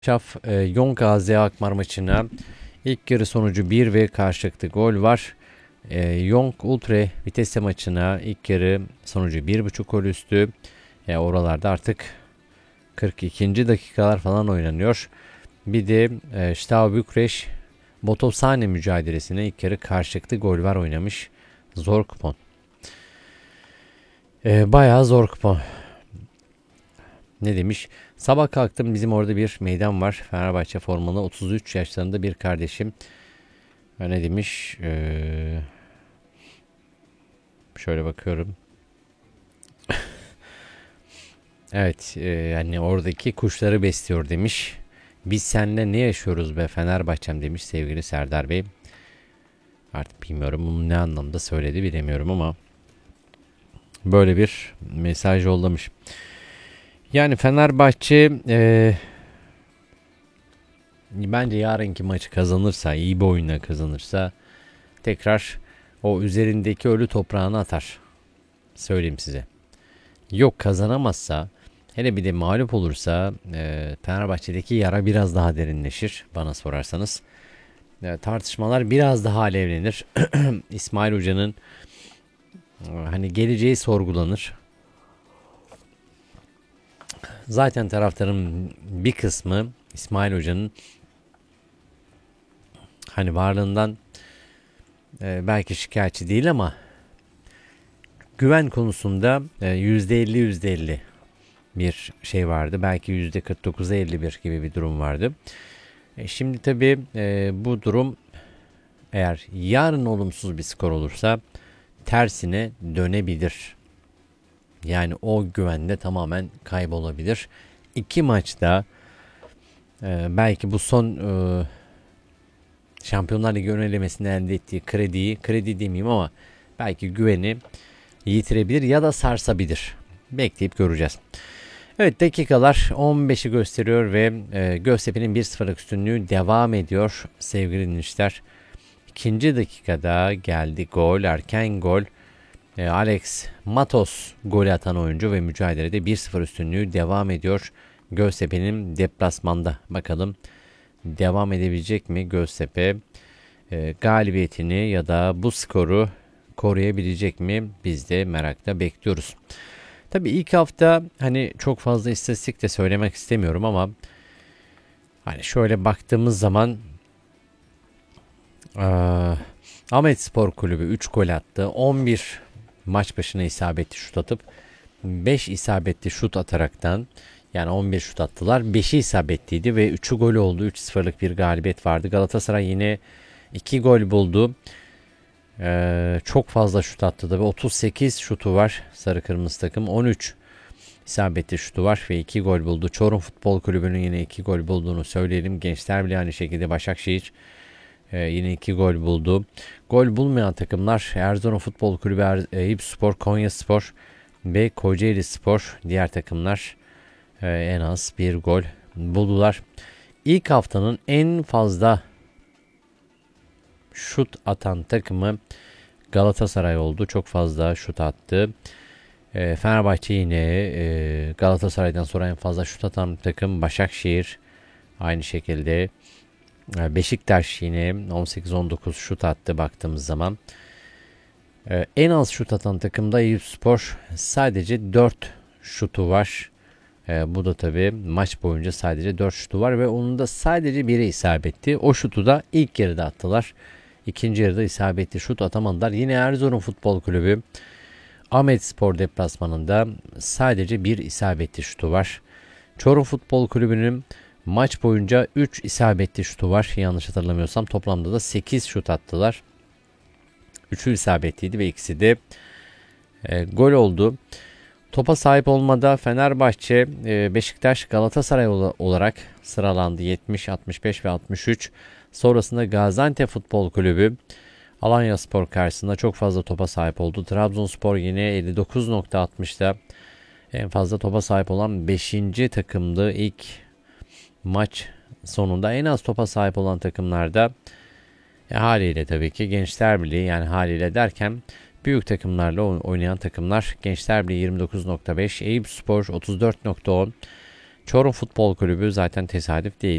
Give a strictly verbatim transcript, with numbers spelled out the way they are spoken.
Şaf e, Yonk A Z Akmar maçına ilk yarı sonucu bir ve karşılıklı gol var. E, Yonk Ultra Vitesse maçına ilk yarı sonucu bir buçuk gol üstü. E, oralarda artık kırk ikinci dakikalar falan oynanıyor. Bir de e, Steaua Bükreş Botoşani mücadelesine ilk yarı karşılıklı gol var oynamış. Zor kupon. E, bayağı zor kupon. Ne demiş? Sabah kalktım, bizim orada bir meydan var. Fenerbahçe formalı otuz üç yaşlarında bir kardeşim. Ne demiş? Ee, şöyle bakıyorum. Evet, e, yani oradaki kuşları besliyor demiş. Biz seninle ne yaşıyoruz be Fenerbahçem demiş sevgili Serdar Bey. Artık bilmiyorum bunu ne anlamda söyledi bilemiyorum ama böyle bir mesaj yollamış. Yani Fenerbahçe e, bence yarınki maçı kazanırsa, iyi bir oyunla kazanırsa tekrar o üzerindeki ölü toprağını atar. Söyleyeyim size. Yok kazanamazsa, hele bir de mağlup olursa e, Fenerbahçe'deki yara biraz daha derinleşir bana sorarsanız. E, tartışmalar biraz daha alevlenir. İsmail Hoca'nın e, hani geleceği sorgulanır. Zaten taraftarın bir kısmı İsmail Hoca'nın hani varlığından e, belki şikayetçi değil ama güven konusunda e, yüzde elli yüzde elli bir şey vardı. Belki yüzde kırk dokuza elli bir gibi bir durum vardı. E şimdi tabii e, bu durum eğer yarın olumsuz bir skor olursa tersine dönebilir. Yani o güvende tamamen kaybolabilir. İki maçta e, belki bu son e, Şampiyonlar Ligi ön elemesinde elde ettiği krediyi, kredi demeyeyim ama belki güveni yitirebilir ya da sarsabilir. Bekleyip göreceğiz. Evet, dakikalar on beşi gösteriyor ve e, Göztepe'nin bir sıfırlık üstünlüğü devam ediyor sevgili dinleyiciler. İkinci dakikada geldi gol, erken gol. E, Alex Matos golü atan oyuncu ve mücadelede bir sıfır üstünlüğü devam ediyor. Göztepe'nin deplasmanda. Bakalım devam edebilecek mi Göztepe? E, galibiyetini ya da bu skoru koruyabilecek mi? Biz de merakla bekliyoruz. Tabii ilk hafta hani çok fazla istatistik de söylemek istemiyorum ama hani şöyle baktığımız zaman ee, Ahmet Spor Kulübü üç gol attı. on bir maç başına isabetli şut atıp beş isabetli şut ataraktan, yani on bir şut attılar. beşi isabetliydi ve üçü gol oldu. üç sıfırlık bir galibiyet vardı. Galatasaray yine iki gol buldu. Ee, çok fazla şut attı da ve otuz sekiz şutu var sarı kırmızı takım. on üç isabetli şutu var ve iki gol buldu. Çorum Futbol Kulübü'nün yine iki gol bulduğunu söyleyelim. Gençler bile aynı şekilde. Başakşehir e, yine iki gol buldu. Gol bulmayan takımlar Erzurum Futbol Kulübü, er, Eyüpspor, Konyaspor ve Kocaeli Spor. Diğer takımlar e, en az bir gol buldular. İlk haftanın en fazla şut atan takımı Galatasaray oldu. Çok fazla şut attı. E, Fenerbahçe yine e, Galatasaray'dan sonra en fazla şut atan takım Başakşehir. Aynı şekilde e, Beşiktaş yine on sekiz on dokuz şut attı baktığımız zaman. E, en az şut atan takımda Eyüpspor, sadece dört şutu var. E, bu da tabii maç boyunca sadece dört şutu var ve onun da sadece biri isabetli. O şutu da ilk yarıda attılar. İkinci yarıda isabetli şut atamadılar. Yine Erzurum Futbol Kulübü Ahmetspor deplasmanında sadece bir isabetli şutu var. Çorum Futbol Kulübü'nün maç boyunca üç isabetli şutu var. Yanlış hatırlamıyorsam toplamda da sekiz şut attılar. üçü isabetliydi ve ikisi de e, gol oldu. Topa sahip olmada Fenerbahçe, e, Beşiktaş, Galatasaray olarak sıralandı. yetmiş, altmış beş ve altmış üç. Sonrasında Gaziantep Futbol Kulübü Alanyaspor karşısında çok fazla topa sahip oldu. Trabzonspor yine elli dokuz nokta altmışta en fazla topa sahip olan beşinci takımdı. İlk maç sonunda en az topa sahip olan takımlarda e, haliyle tabii ki Gençler Birliği, yani haliyle derken büyük takımlarla oynayan takımlar Gençler Birliği yirmi dokuz nokta beş, Eyüpspor otuz dört nokta on, Çorum Futbol Kulübü zaten tesadüf değil.